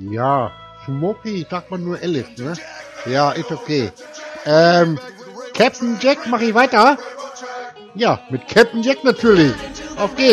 Ja, Smokey sagt man nur Alice, ne? Ja, ist okay. Captain Jack, mach ich weiter? Ja, mit Captain Jack natürlich. Auf geht's.